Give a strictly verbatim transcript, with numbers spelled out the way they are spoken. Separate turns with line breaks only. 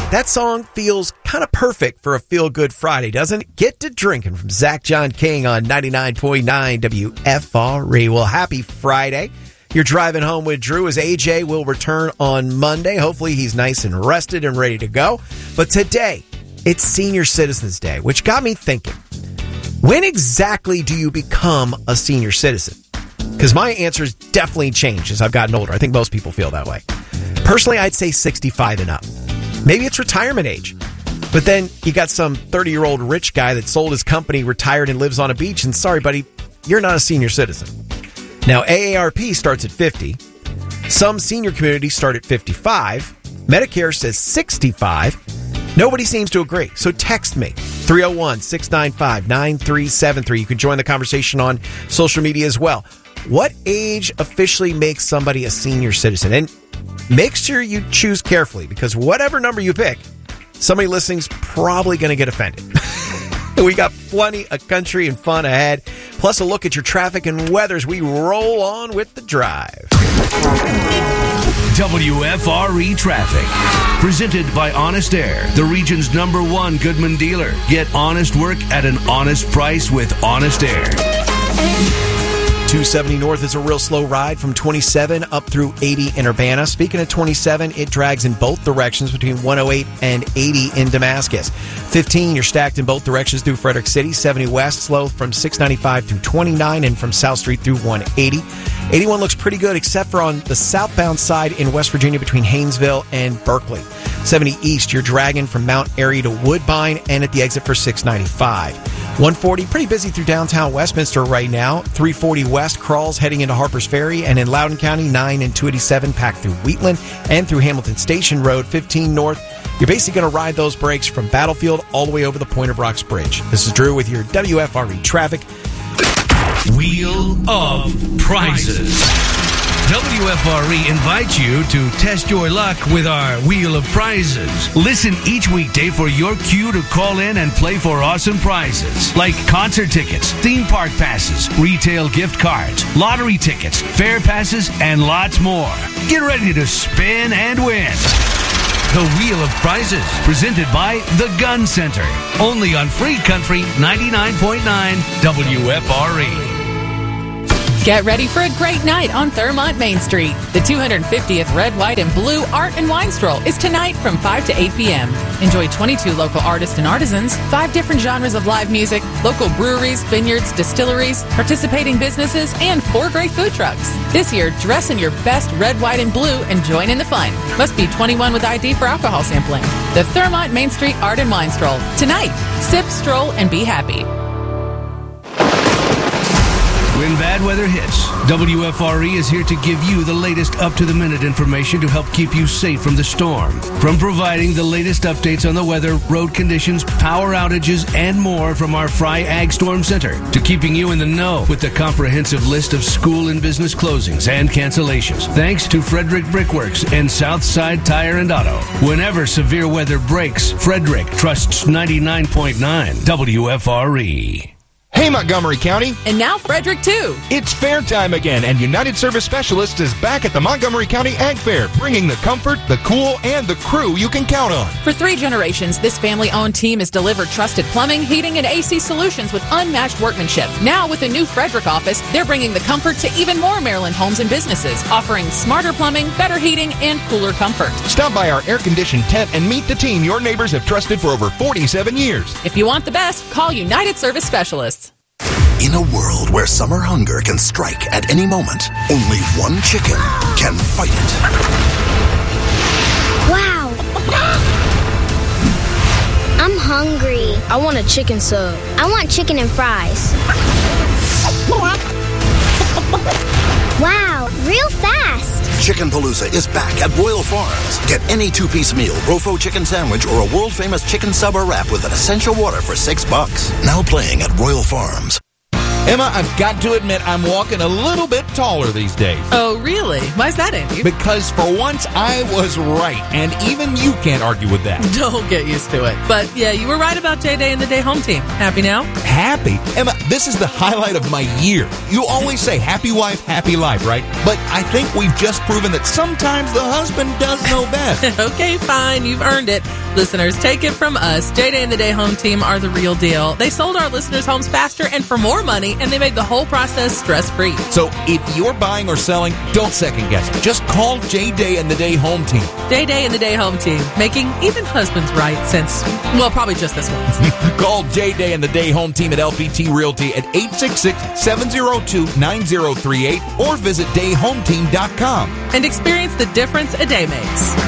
That song feels kind of perfect for a feel-good Friday, doesn't it? Get to Drinking from Zach John King on ninety-nine point nine W F R E. Well, happy Friday. You're driving home with Drew as A J will return on Monday. Hopefully he's nice and rested and ready to go. But today, it's Senior Citizens Day, which got me thinking, when exactly do you become a senior citizen? Because my answer's definitely changed as I've gotten older. I think most people feel that way. Personally, I'd say sixty-five and up. Maybe it's retirement age. But then you got some thirty-year-old rich guy that sold his company, retired, and lives on a beach. And sorry, buddy, you're not a senior citizen. Now, A A R P starts at fifty. Some senior communities start at fifty-five. Medicare says sixty-five. Nobody seems to agree. So text me, three oh one, six nine five, nine three seven three. You can join the conversation on social media as well. What age officially makes somebody a senior citizen? And make sure you choose carefully, because whatever number you pick, somebody listening's probably going to get offended. We got plenty of country and fun ahead, plus a look at your traffic and weather as we roll on with the drive.
W F R E Traffic, presented by Honest Air, the region's number one Goodman dealer. Get honest work at an honest price with Honest Air.
two seventy North is a real slow ride from twenty-seven up through eighty in Urbana. Speaking of twenty-seven, it drags in both directions between one oh eight and eighty in Damascus. fifteen, you're stacked in both directions through Frederick City. seventy West, slow from six ninety-five through twenty-nine and from South Street through one eighty. eighty-one looks pretty good except for on the southbound side in West Virginia between Haynesville and Berkeley. seventy East, you're dragging from Mount Airy to Woodbine and at the exit for six ninety-five. one forty, pretty busy through downtown Westminster right now. three forty West crawls heading into Harpers Ferry, and in Loudoun County, nine and two eighty-seven packed through Wheatland and through Hamilton Station Road. fifteen North, you're basically going to ride those brakes from Battlefield all the way over the Point of Rocks Bridge. This is Drew with your W F R E traffic.
Wheel of Prizes. W F R E invites you to test your luck with our Wheel of Prizes. Listen each weekday for your cue to call in and play for awesome prizes like concert tickets, theme park passes, retail gift cards, lottery tickets, fair passes, and lots more. Get ready to spin and win. The Wheel of Prizes, presented by The Gun Center. Only on Free Country ninety-nine point nine W F R E.
Get ready for a great night on Thurmont Main Street. The two hundred fiftieth Red, White, and Blue Art and Wine Stroll is tonight from five to eight p.m. Enjoy twenty-two local artists and artisans, five different genres of live music, local breweries, vineyards, distilleries, participating businesses, and four great food trucks. This year, dress in your best red, white, and blue and join in the fun. Must be twenty-one with I D for alcohol sampling. The Thurmont Main Street Art and Wine Stroll. Tonight, sip, stroll, and be happy.
When bad weather hits, W F R E is here to give you the latest up-to-the-minute information to help keep you safe from the storm. From providing the latest updates on the weather, road conditions, power outages, and more from our Fry Ag Storm Center, to keeping you in the know with the comprehensive list of school and business closings and cancellations. Thanks to Frederick Brickworks and Southside Tire and Auto. Whenever severe weather breaks, Frederick trusts ninety-nine point nine W F R E.
Hey, Montgomery County.
And now Frederick, too.
It's fair time again, and United Service Specialists is back at the Montgomery County Ag Fair, bringing the comfort, the cool, and the crew you can count on.
For three generations, this family-owned team has delivered trusted plumbing, heating, and A C solutions with unmatched workmanship. Now, with the new Frederick office, they're bringing the comfort to even more Maryland homes and businesses, offering smarter plumbing, better heating, and cooler comfort.
Stop by our air-conditioned tent and meet the team your neighbors have trusted for over forty-seven years.
If you want the best, call United Service Specialists.
In a world where summer hunger can strike at any moment, only one chicken can fight it.
Wow! I'm hungry. I want a chicken sub. I want chicken and fries. Wow, real fast.
Chickenpalooza is back at Royal Farms. Get any two-piece meal, Rofo chicken sandwich, or a world-famous chicken sub or wrap with an essential water for six bucks. Now playing at Royal Farms.
Emma, I've got to admit I'm walking a little bit taller these days.
Oh, really? Why's that, Andy?
Because for once I was right, and even you can't argue with that.
Don't get used to it. But yeah, you were right about J-Day and the Day Home team. Happy now?
Happy? Emma, this is the highlight of my year. You always say happy wife, happy life, right? But I think we've just proven that sometimes the husband does know best.
Okay, fine. You've earned it. Listeners, take it from us. J-Day and the Day Home Team are the real deal. They sold our listeners' homes faster and for more money, and they made the whole process stress-free.
So if you're buying or selling, don't second guess it. Just call J-Day and the Day Home Team.
J-Day and the Day Home Team, making even husbands right since, well, probably just this once.
Call J-Day and the Day Home Team at L P T Realty at eight six six, seven zero two, nine zero three eight or visit day home team dot com.
And experience the difference a day makes.